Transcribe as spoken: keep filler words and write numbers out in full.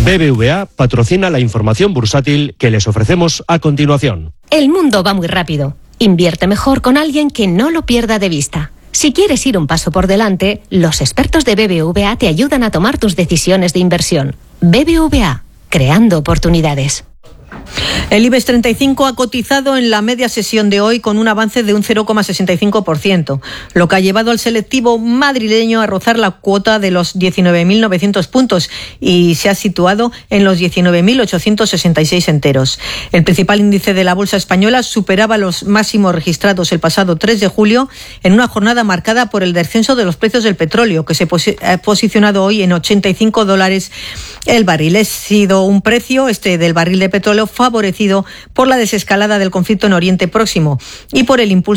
B B V A patrocina la información bursátil que les ofrecemos a continuación. El mundo va muy rápido. Invierte mejor con alguien que no lo pierda de vista. Si quieres ir un paso por delante, los expertos de B B V A te ayudan a tomar tus decisiones de inversión. B B V A, creando oportunidades. El IBEX treinta y cinco ha cotizado en la media sesión de hoy con un avance de un cero coma sesenta y cinco por ciento, lo que ha llevado al selectivo madrileño a rozar la cuota de los diecinueve mil novecientos puntos y se ha situado en los diecinueve mil ochocientos sesenta y seis enteros. El principal índice de la bolsa española superaba los máximos registrados el pasado tres de julio en una jornada marcada por el descenso de los precios del petróleo, que se ha posicionado hoy en ochenta y cinco dólares el barril. Ha sido un precio este del barril de petróleo favorecido por la desescalada del conflicto en Oriente Próximo y por el impulso